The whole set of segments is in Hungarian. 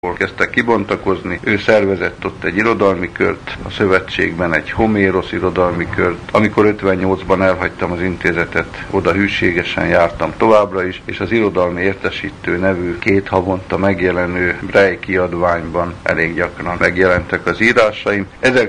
kezdtek kibontakozni. Ő szervezett ott egy irodalmi kört, a szövetségben egy Homérosz irodalmi kört. Amikor 58-ban elhagytam az intézetet, oda hűségesen jártam továbbra is, és az Irodalmi Értesítő nevű 2 havonta megjelenő Brej kiadványban elég gyakran megjelentek az írásaim.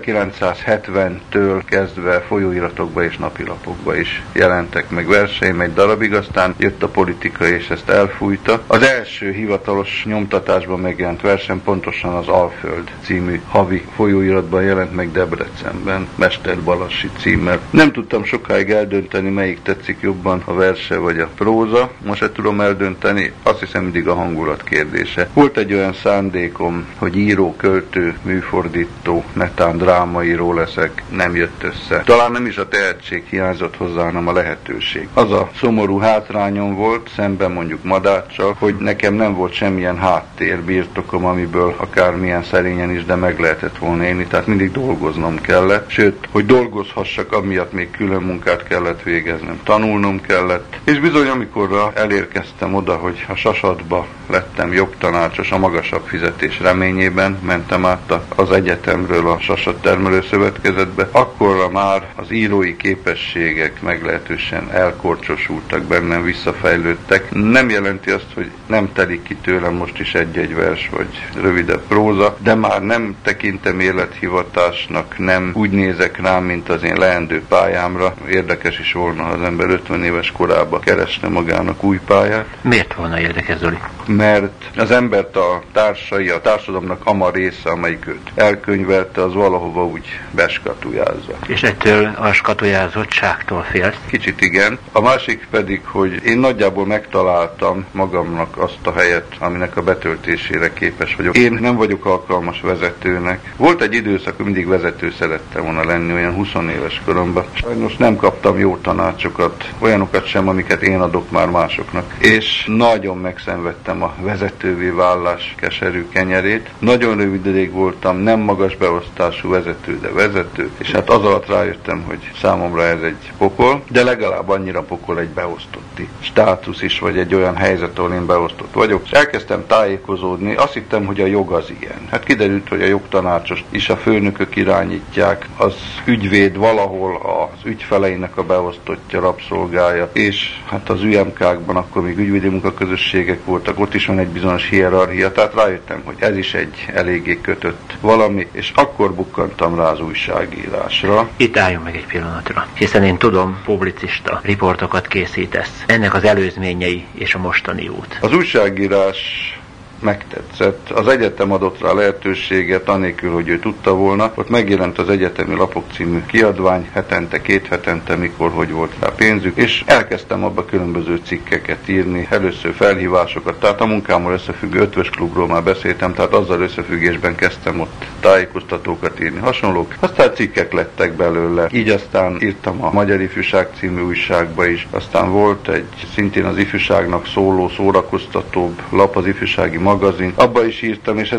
1970-től kezdve folyóiratokba és napilapokba is jelentek meg verseim egy darabig, aztán jött a politika és ezt elfújta. Az első hivatalos nyomtatásban megjelent versem pontosan az Alföld című havi folyóiratban jelent meg Debrecenben, Mester Balassi címmel. Nem tudtam sokáig eldönteni, melyik tetszik jobban, a verse vagy a próza. Most se tudom eldönteni, azt hiszem mindig a hangulat kérdése. Volt egy olyan szándékom, hogy író, költő, műfordító, netán drámaíró leszek, nem jött össze. Talán nem is a tehetség hiányzott hozzá, hanem a lehetőség. Az a szomorú hátrányom volt, szemben mondjuk Madáccsal, hogy nekem nem volt semmilyen háttérbirtokom, amiből akármilyen szerényen is, de meg lehetett volna élni, tehát mindig dolgoznom kellett. Sőt, hogy dolgozhassak, amiatt még külön munkát kellett végeznem, tanulnom kellett. És bizony, amikor elérkeztem oda, hogy a Sasadba lettem jogtanácsos, a magasabb fizetés reményében mentem át az egyetemről a Sasad Termelőszövetkezetbe, akkorra már az írói képességek meglehetősen elkorcsosultak bennem, visszafejlődtek. Nem jelenti azt, hogy nem telik ki tőlem most is egy-egy vers vagy rövidebb próza, de már nem tekintem élethivatásnak, nem úgy nézek rám, mint az én leendő pályámra. Érdekes is volna, ha az ember 50 éves korában keresne magának új pályát. Miért volna érdekes, Zoli? Mert az embert a társai, a társadalomnak ama része, amelyik őt elkönyvelte, az valahova úgy beskatujázza. És ettől a skatujázottságtól félsz? Kicsit igen. A másik pedig, hogy én nagyjából megtaláltam magamnak azt a helyet, aminek a betöltésére képes vagyok. Én nem vagyok alkalmas vezetőnek. Volt egy időszak, hogy mindig vezető szerettem volna lenni, olyan 20 éves koromban. Sajnos nem kaptam jó tanácsokat, olyanokat sem, amiket én adok már másoknak. És nagyon megszenvedtem a vezetővé válás keserű kenyerét. Nagyon rövid ideig voltam nem magas beosztású vezető, de vezető, és hát az alatt rájöttem, hogy számomra ez egy pokol, de legalább annyira pokol egy beosztotti státusz is, vagy egy olyan helyzet, ahol én beosztott vagyok. És elkezdtem tájékozódni, azt hittem, hogy a jog az ilyen. Hát kiderült, hogy a jogtanácsost is a főnökök irányítják, az ügyvéd valahol az ügyfeleinek a beosztottja, rabszolgája, és hát az UMK-kban akkor még ügyvédi munkaközösségek voltak, ott is van egy bizonyos hierarchia, tehát rájöttem, hogy ez is egy eléggé kötött valami, és akkor bukkantam rá az újságírásra. Itt álljunk meg egy pillanatra, hiszen én tudom, publicista riportokat készítesz. Ennek az előzményei és a mostani út. Az újságírás megtetszett. Az egyetem adott rá lehetőséget, anélkül, hogy ő tudta volna. Ott megjelent az Egyetemi Lapok című kiadvány, hetente, 2 hetente, mikor, hogy volt rá pénzük, és elkezdtem abba különböző cikkeket írni, először felhívásokat, tehát a munkámmal összefüggő Ötvös Klubról már beszéltem, tehát azzal összefüggésben kezdtem ott tájékoztatókat írni, hasonlók. Aztán cikkek lettek belőle. Így aztán írtam a Magyar Ifjúság című újságba is. Aztán volt egy szintén az ifjúságnak szóló, szórakoztatóbb lap, az Ifjúsági magazin. Abba is írtam, és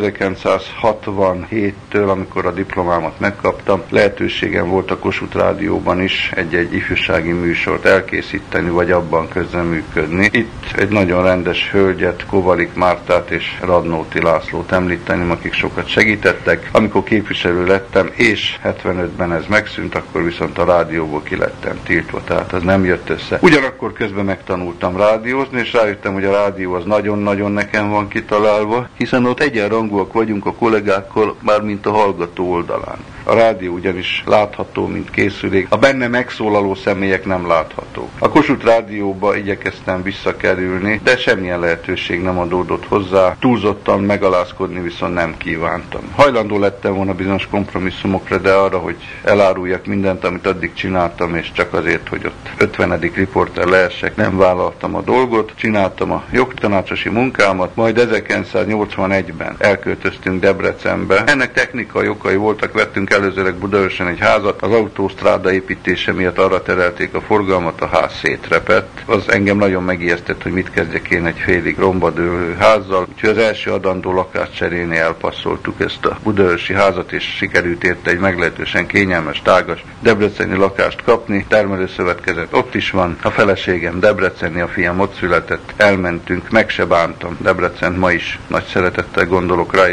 1967-től, amikor a diplomámat megkaptam, lehetőségem volt a Kossuth Rádióban is egy ifjúsági műsort elkészíteni, vagy abban közreműködni. Itt egy nagyon rendes hölgyet, Kovalik Mártát és Radnóti Lászlót említeném, akik sokat segítettek. Amikor képviselő lettem, és 75-ben ez megszűnt, akkor viszont a rádióból ki lettem tiltva, tehát az nem jött össze. Ugyanakkor közben megtanultam rádiózni, és rájöttem, hogy a rádió az nagyon-nagyon nekem van kitalálva, hiszen ott egyenrangúak vagyunk a kollégákkal, már mint a hallgató oldalán. A rádió ugyanis látható, mint készülék, a benne megszólaló személyek nem láthatók. A Kossuth Rádióba igyekeztem visszakerülni, de semmilyen lehetőség nem adódott hozzá, túlzottan megalázkodni viszont nem kívántam. Hajlandó lettem volna bizonyos kompromisszumokra, de arra, hogy eláruljak mindent, amit addig csináltam, és csak azért, hogy ott 50. riporter lehessek, nem vállaltam a dolgot, csináltam a jogtanácsosi munkámat, majd 1981-ben elköltöztünk Debrecenbe. Ennek technikai okai voltak, vettünk előzőleg Budaörsön egy házat, az autósztráda építése miatt arra terelték a forgalmat, a ház szétrepett. Az engem nagyon megijesztett, hogy mit kezdjek én egy félig rombadőlő házzal. Úgyhogy az első adandó lakást cserélni elpasszoltuk ezt a budaörsi házat, és sikerült érte egy meglehetősen kényelmes, tágas debreceni lakást kapni. Termelőszövetkezet ott is van, a feleségem debreceni, a fiam ott született, elmentünk, meg se bántam Debrecent, ma is nagy szeretettel gondolok rá,